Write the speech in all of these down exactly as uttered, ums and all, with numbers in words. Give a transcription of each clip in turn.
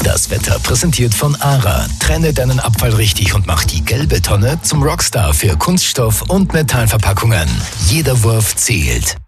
Das Wetter präsentiert von ARA. Trenne deinen Abfall richtig und mach die gelbe Tonne zum Rockstar für Kunststoff- und Metallverpackungen. Jeder Wurf zählt.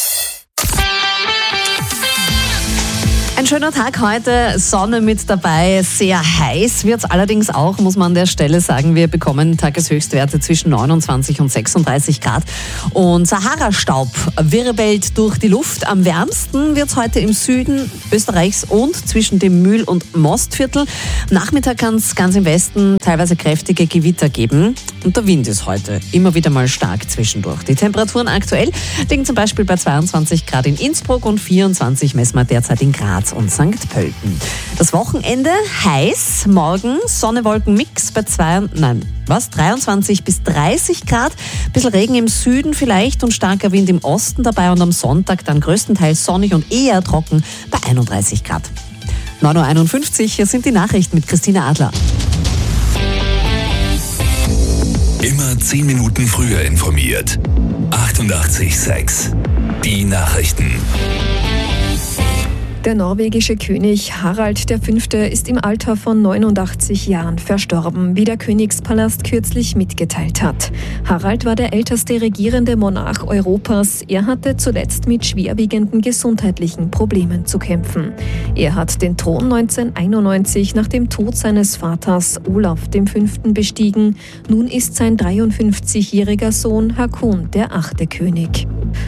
Ein schöner Tag heute, Sonne mit dabei, sehr heiß wird es allerdings auch, muss man an der Stelle sagen. Wir bekommen Tageshöchstwerte zwischen neunundzwanzig und sechsunddreißig Grad und Sahara-Staub wirbelt durch die Luft. Am wärmsten wird es heute im Süden Österreichs und zwischen dem Mühl- und Mostviertel. Am Nachmittag kann es ganz im Westen teilweise kräftige Gewitter geben und der Wind ist heute immer wieder mal stark zwischendurch. Die Temperaturen aktuell liegen zum Beispiel bei zweiundzwanzig Grad in Innsbruck und vierundzwanzig messen wir derzeit in Graz und Sankt Pölten. Das Wochenende heiß, morgen Sonne-Wolken-Mix bei zwei, nein, was, dreiundzwanzig bis dreißig Grad, ein bisschen Regen im Süden vielleicht und starker Wind im Osten dabei und am Sonntag dann größtenteils sonnig und eher trocken bei einunddreißig Grad. neun Uhr einundfünfzig, hier sind die Nachrichten mit Christina Adler. Immer zehn Minuten früher informiert. achtundachtzig Komma sechs. Die Nachrichten. Der norwegische König Harald der Fünfte ist im Alter von neunundachtzig Jahren verstorben, wie der Königspalast kürzlich mitgeteilt hat. Harald war der älteste regierende Monarch Europas. Er hatte zuletzt mit schwerwiegenden gesundheitlichen Problemen zu kämpfen. Er hat den Thron neunzehnhunderteinundneunzig nach dem Tod seines Vaters Olaf der Fünfte bestiegen. Nun ist sein dreiundfünfzigjähriger Sohn Haakon der achte König.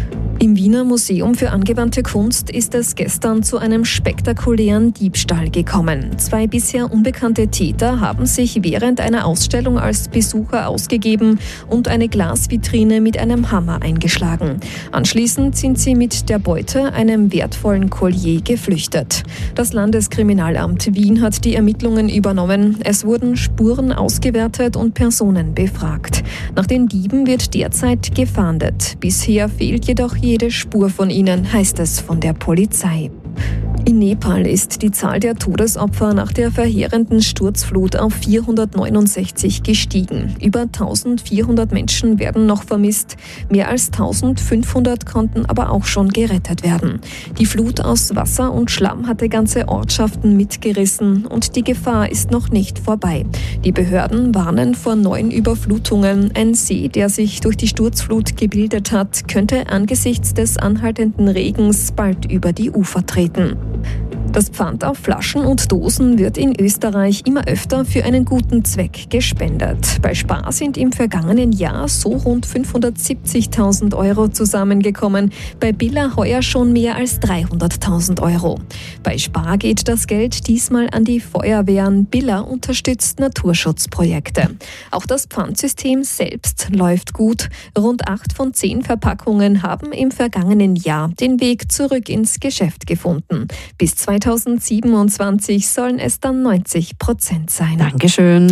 Im Wiener Museum für angewandte Kunst ist es gestern zu einem spektakulären Diebstahl gekommen. Zwei bisher unbekannte Täter haben sich während einer Ausstellung als Besucher ausgegeben und eine Glasvitrine mit einem Hammer eingeschlagen. Anschließend sind sie mit der Beute, einem wertvollen Collier, geflüchtet. Das Landeskriminalamt Wien hat die Ermittlungen übernommen. Es wurden Spuren ausgewertet und Personen befragt. Nach den Dieben wird derzeit gefahndet. Bisher fehlt jedoch jede Spur von ihnen, heißt es von der Polizei. In Nepal ist die Zahl der Todesopfer nach der verheerenden Sturzflut auf vierhundertneunundsechzig gestiegen. Über eintausendvierhundert Menschen werden noch vermisst. Mehr als eintausendfünfhundert konnten aber auch schon gerettet werden. Die Flut aus Wasser und Schlamm hatte ganze Ortschaften mitgerissen und die Gefahr ist noch nicht vorbei. Die Behörden warnen vor neuen Überflutungen. Ein See, der sich durch die Sturzflut gebildet hat, könnte angesichts des anhaltenden Regens bald über die Ufer treten. Das Pfand auf Flaschen und Dosen wird in Österreich immer öfter für einen guten Zweck gespendet. Bei Spar sind im vergangenen Jahr so rund fünfhundertsiebzigtausend Euro zusammengekommen, bei Billa heuer schon mehr als dreihunderttausend Euro. Bei Spar geht das Geld diesmal an die Feuerwehren. Billa unterstützt Naturschutzprojekte. Auch das Pfandsystem selbst läuft gut. Rund acht von zehn Verpackungen haben im vergangenen Jahr den Weg zurück ins Geschäft gefunden. Bis zweitausendsiebenundzwanzig sollen es dann neunzig Prozent sein. Dankeschön.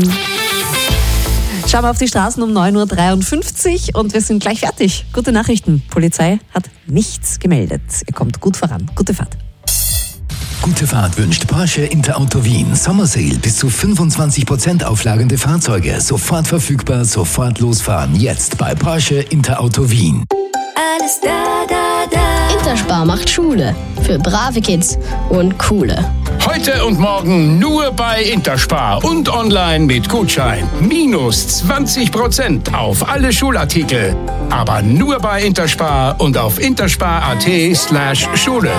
Schauen wir auf die Straßen um neun Uhr dreiundfünfzig und wir sind gleich fertig. Gute Nachrichten. Polizei hat nichts gemeldet. Ihr kommt gut voran. Gute Fahrt. Gute Fahrt wünscht Porsche Interauto Wien. Sommersale bis zu fünfundzwanzig Prozent auflagende Fahrzeuge. Sofort verfügbar, sofort losfahren. Jetzt bei Porsche Interauto Wien. Alles da, da, da. Interspar macht Schule für brave Kids und coole. Heute und morgen nur bei Interspar und online mit Gutschein. Minus zwanzig Prozent auf alle Schulartikel. Aber nur bei Interspar und auf interspar.at slash Schule.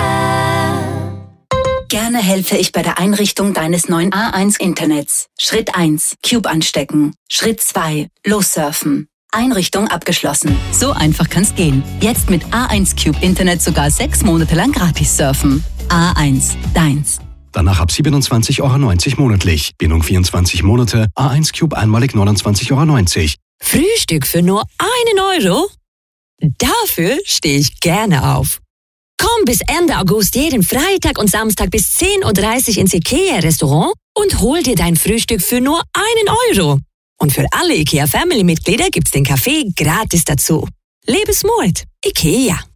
Gerne helfe ich bei der Einrichtung deines neuen A eins Internets. Schritt eins. Cube anstecken. Schritt zwei. Lossurfen. Einrichtung abgeschlossen. So einfach kann's gehen. Jetzt mit A eins Cube Internet sogar sechs Monate lang gratis surfen. A eins. Deins. Danach ab siebenundzwanzig Euro neunzig monatlich. Bindung vierundzwanzig Monate. A eins Cube einmalig neunundzwanzig Euro neunzig. Frühstück für nur einen Euro? Dafür stehe ich gerne auf. Komm bis Ende August jeden Freitag und Samstag bis zehn Uhr dreißig ins IKEA-Restaurant und hol dir dein Frühstück für nur einen Euro. Und für alle IKEA-Family-Mitglieder gibt's den Kaffee gratis dazu. Lebensmut. IKEA.